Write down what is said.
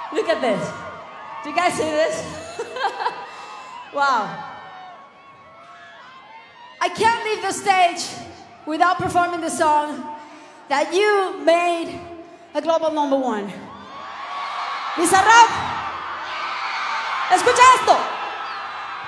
Look at this. Do you guys see this? Wow. I can't leave the stage without performing the song that you made a global #1. Bizarrap, escucha esto.